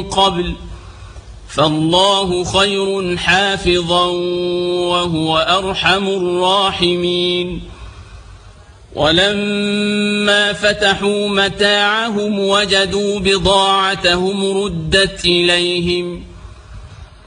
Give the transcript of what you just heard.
قبل فالله خير حافظا وهو أرحم الراحمين. ولما فتحوا متاعهم وجدوا بضاعتهم ردت إليهم